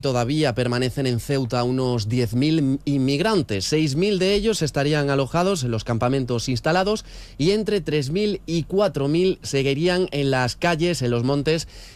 Todavía permanecen en Ceuta unos 10.000 inmigrantes. 6.000 de ellos estarían alojados en los campamentos instalados y entre 3.000 y 4.000 seguirían en las calles, en los montes